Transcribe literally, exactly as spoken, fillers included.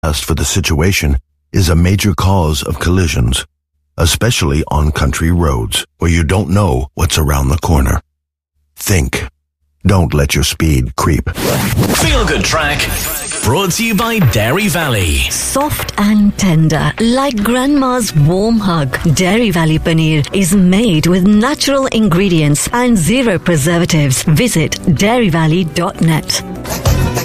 for the situation is a major cause of collisions, especially on country roads where you don't know what's around the corner. Think. Don't let your speed creep. Feel Good Track, brought to you by Dairy Valley. Soft and tender, like grandma's warm hug. Dairy Valley Paneer is made with natural ingredients and zero preservatives. Visit dairy valley dot net.